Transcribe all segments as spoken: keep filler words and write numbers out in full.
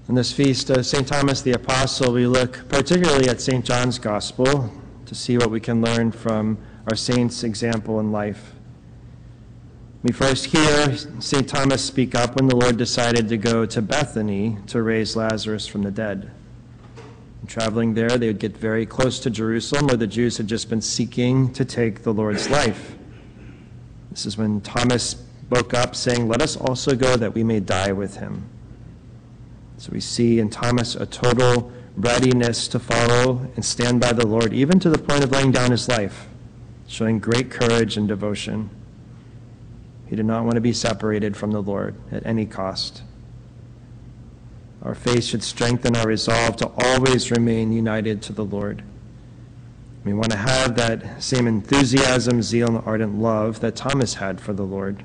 On this feast of Saint Thomas the Apostle, we look particularly at Saint John's Gospel to see what we can learn from our saint's example in life. We first hear Saint Thomas speak up when the Lord decided to go to Bethany to raise Lazarus from the dead. And traveling there, they would get very close to Jerusalem, where the Jews had just been seeking to take the Lord's life. This is when Thomas spoke up, saying, "Let us also go that we may die with him." So we see in Thomas a total readiness to follow and stand by the Lord, even to the point of laying down his life, showing great courage and devotion. He did not want to be separated from the Lord at any cost. Our faith should strengthen our resolve to always remain united to the Lord. We want to have that same enthusiasm, zeal, and ardent love that Thomas had for the Lord.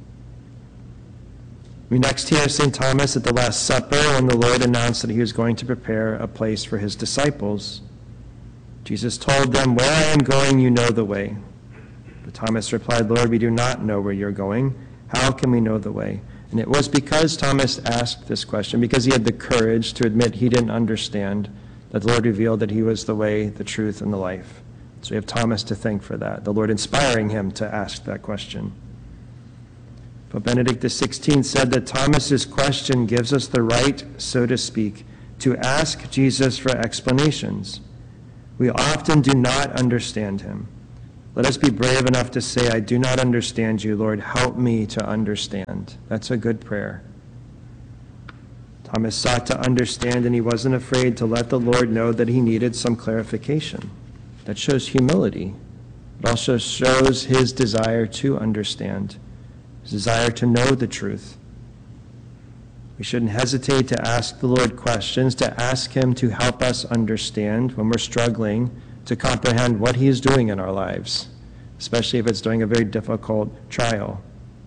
We next hear Saint Thomas at the Last Supper when the Lord announced that he was going to prepare a place for his disciples. Jesus told them, "Where I am going, you know the way." But Thomas replied, "Lord, we do not know where you're going. How can we know the way?" And it was because Thomas asked this question, because he had the courage to admit he didn't understand, that the Lord revealed that he was the way, the truth, and the life. So we have Thomas to thank for that, the Lord inspiring him to ask that question. But Benedict the sixteenth said that Thomas's question gives us the right, so to speak, to ask Jesus for explanations. We often do not understand him. Let us be brave enough to say, "I do not understand you, Lord. Help me to understand." That's a good prayer. Thomas sought to understand, and he wasn't afraid to let the Lord know that he needed some clarification. That shows humility. It also shows his desire to understand, his desire to know the truth. We shouldn't hesitate to ask the Lord questions, to ask him to help us understand when we're struggling to comprehend what he is doing in our lives, especially if it's during a very difficult trial.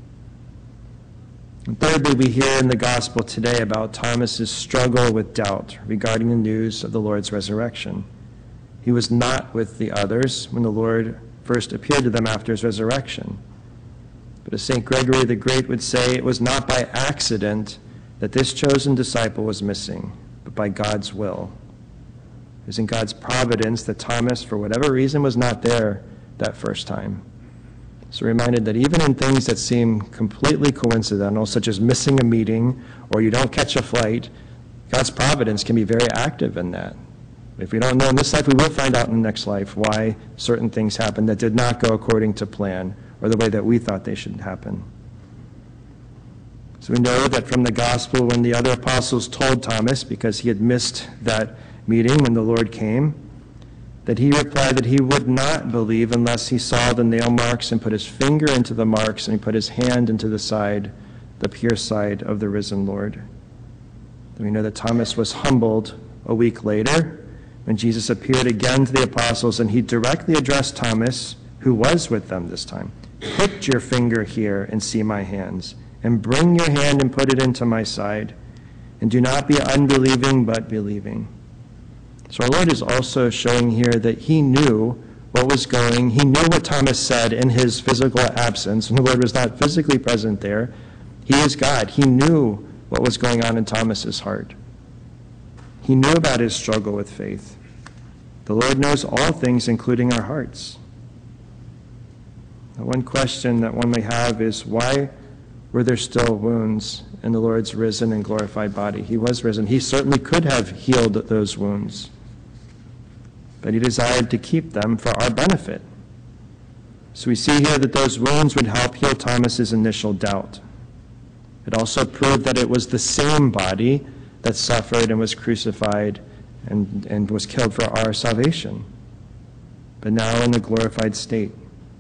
And thirdly, we hear in the gospel today about Thomas's struggle with doubt regarding the news of the Lord's resurrection. He was not with the others when the Lord first appeared to them after his resurrection. But as Saint Gregory the Great would say, it was not by accident that this chosen disciple was missing, but by God's will. It was in God's providence that Thomas, for whatever reason, was not there that first time. So reminded that even in things that seem completely coincidental, such as missing a meeting or you don't catch a flight, God's providence can be very active in that. If we don't know in this life, we will find out in the next life why certain things happened that did not go according to plan or the way that we thought they should happen. So we know that from the gospel, when the other apostles told Thomas, because he had missed that meeting when the Lord came, that he replied that he would not believe unless he saw the nail marks and put his finger into the marks and he put his hand into the side, the pierced side of the risen Lord. And we know that Thomas was humbled a week later when Jesus appeared again to the apostles, and he directly addressed Thomas, who was with them this time. "Put your finger here and see my hands, and bring your hand and put it into my side, and do not be unbelieving but believing." So our Lord is also showing here that he knew what was going. He knew what Thomas said in his physical absence. And the Lord was not physically present there. He is God. He knew what was going on in Thomas's heart. He knew about his struggle with faith. The Lord knows all things, including our hearts. Now, one question that one may have is, why were there still wounds in the Lord's risen and glorified body? He was risen. He certainly could have healed those wounds, but he desired to keep them for our benefit. So we see here that those wounds would help heal Thomas's initial doubt. It also proved that it was the same body that suffered and was crucified and, and was killed for our salvation, but now in a glorified state.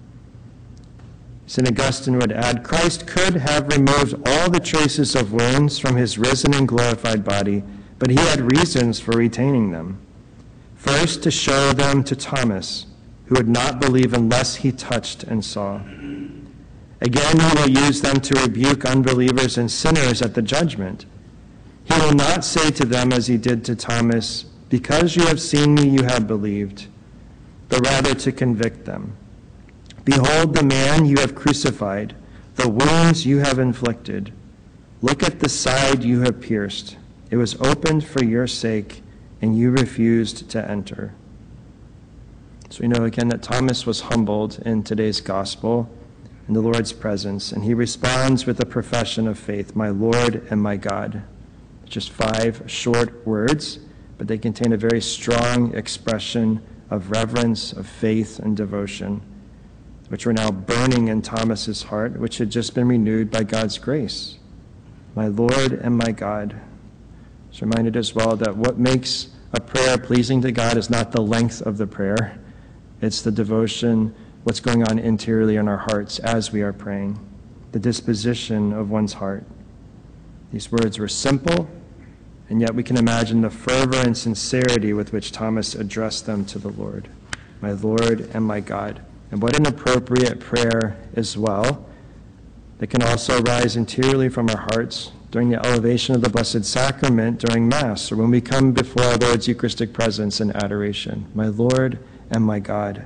Saint Augustine would add, Christ could have removed all the traces of wounds from his risen and glorified body, but he had reasons for retaining them. First, to show them to Thomas, who would not believe unless he touched and saw. Again, he will use them to rebuke unbelievers and sinners at the judgment. He will not say to them as he did to Thomas, "Because you have seen me, you have believed," but rather to convict them. "Behold the man you have crucified, the wounds you have inflicted. Look at the side you have pierced. It was opened for your sake, and you refused to enter. So we know again that Thomas was humbled in today's gospel in the Lord's presence, and he responds with a profession of faith, my Lord and my God. Just five short words, but they contain a very strong expression of reverence, of faith, and devotion, which were now burning in Thomas's heart, which had just been renewed by God's grace. My Lord and my God. I was reminded as well that what makes a prayer pleasing to God is not the length of the prayer. It's the devotion, what's going on interiorly in our hearts as we are praying, the disposition of one's heart. These words were simple, and yet we can imagine the fervor and sincerity with which Thomas addressed them to the Lord. My Lord and my God. And what an appropriate prayer as well that can also rise interiorly from our hearts during the elevation of the Blessed Sacrament during Mass, or when we come before our Lord's Eucharistic presence in adoration. My Lord and my God.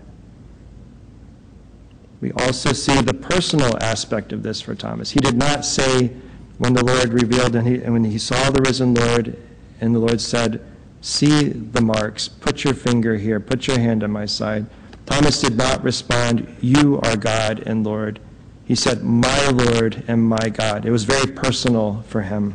We also see the personal aspect of this for Thomas. He did not say when the Lord revealed and, he, and when he saw the risen Lord, and the Lord said, see the marks, put your finger here, put your hand on my side. Thomas did not respond, you are God and Lord. He said, my Lord and my God. It was very personal for him.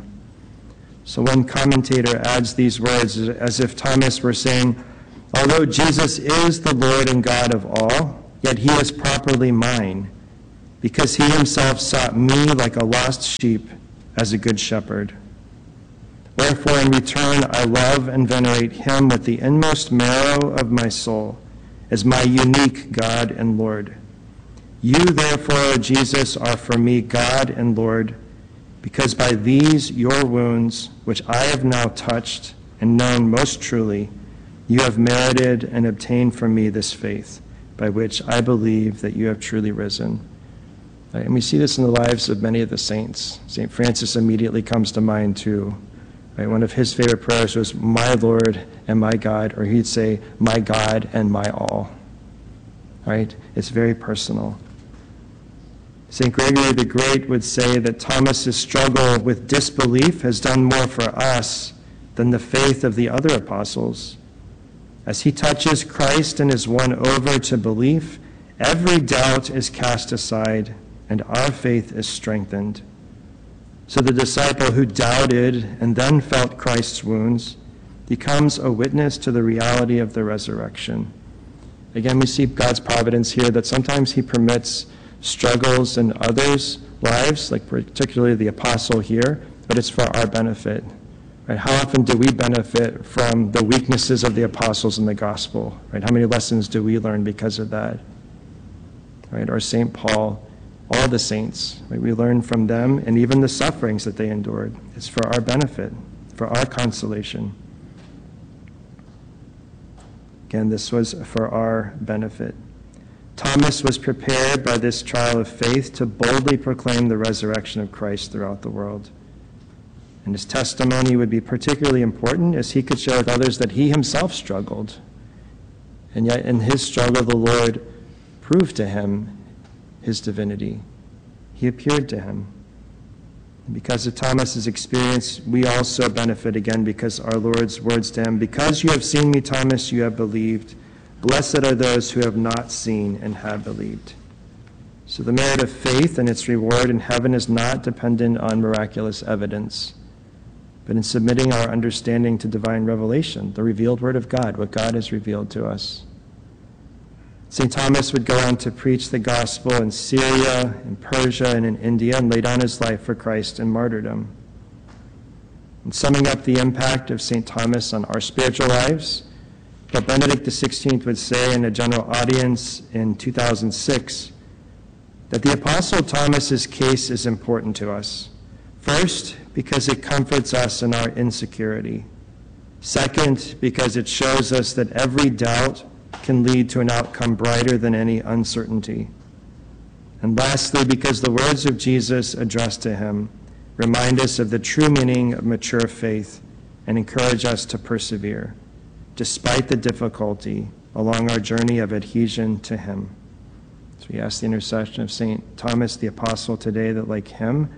So one commentator adds these words as if Thomas were saying, although Jesus is the Lord and God of all, yet he is properly mine, because he himself sought me like a lost sheep as a good shepherd. Wherefore in return I love and venerate him with the inmost marrow of my soul, as my unique God and Lord. You, therefore, O Jesus, are for me God and Lord, because by these your wounds, which I have now touched and known most truly, you have merited and obtained from me this faith, by which I believe that you have truly risen. Right? And we see this in the lives of many of the saints. Saint Francis immediately comes to mind too. Right? One of his favorite prayers was, my Lord and my God, or he'd say, my God and my all. Right? It's very personal. Saint Gregory the Great would say that Thomas's struggle with disbelief has done more for us than the faith of the other apostles. As he touches Christ and is won over to belief, every doubt is cast aside and our faith is strengthened. So the disciple who doubted and then felt Christ's wounds becomes a witness to the reality of the resurrection. Again, we see God's providence here that sometimes he permits struggles in others' lives, like particularly the apostle here, but it's for our benefit. Right? How often do we benefit from the weaknesses of the apostles in the gospel? Right? How many lessons do we learn because of that? Right? Or Saint Paul, all the saints, right? We learn from them and even the sufferings that they endured. It's for our benefit, for our consolation. Again, this was for our benefit. Thomas was prepared by this trial of faith to boldly proclaim the resurrection of Christ throughout the world. And his testimony would be particularly important as he could share with others that he himself struggled. And yet in his struggle, the Lord proved to him his divinity. He appeared to him. And because of Thomas's experience, we also benefit again because our Lord's words to him, because you have seen me, Thomas, you have believed. Blessed are those who have not seen and have believed. So the merit of faith and its reward in heaven is not dependent on miraculous evidence, but in submitting our understanding to divine revelation, the revealed word of God, what God has revealed to us. Saint Thomas would go on to preach the gospel in Syria, in Persia, and in India, and lay down his life for Christ in martyrdom. And summing up the impact of Saint Thomas on our spiritual lives, Pope Benedict the sixteenth would say in a general audience in two thousand six that the Apostle Thomas's case is important to us. First, because it comforts us in our insecurity. Second, because it shows us that every doubt can lead to an outcome brighter than any uncertainty. And lastly, because the words of Jesus addressed to him remind us of the true meaning of mature faith and encourage us to persevere, despite the difficulty, along our journey of adhesion to him. So we ask the intercession of Saint Thomas the Apostle today that, like him,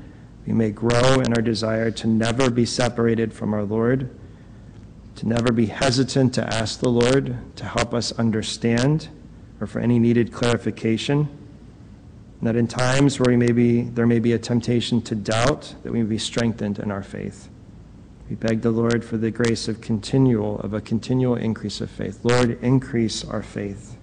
we may grow in our desire to never be separated from our Lord, to never be hesitant to ask the Lord to help us understand or for any needed clarification, and that in times where we may be, there may be a temptation to doubt, that we may be strengthened in our faith. We beg the Lord for the grace of continual, of a continual increase of faith. Lord, increase our faith.